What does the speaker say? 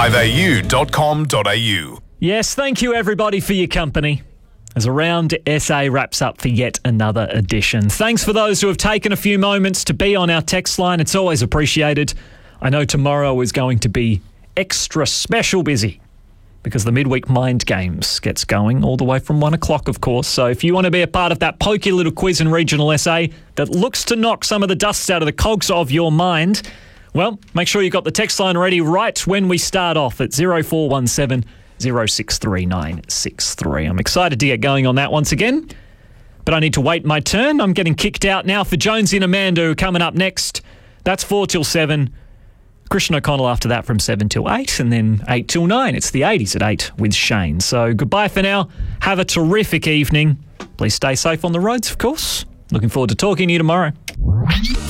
5au.com.au. Yes, thank you everybody for your company as Around SA wraps up for yet another edition. Thanks for those who have taken a few moments to be on our text line. It's always appreciated. I know tomorrow is going to be extra special busy because the Midweek Mind Games gets going all the way from 1 o'clock, of course. So if you want to be a part of that pokey little quiz in regional SA that looks to knock some of the dust out of the cogs of your mind, well, make sure you've got the text line ready right when we start off at 0417 063963. I'm excited to get going on that once again, but I need to wait my turn. I'm getting kicked out now for Jonesy and Amanda, who are coming up next. That's 4 till 7. Christian O'Connell after that from 7 till 8, and then 8 till 9. It's the 80s at 8 with Shane. So goodbye for now. Have a terrific evening. Please stay safe on the roads, of course. Looking forward to talking to you tomorrow.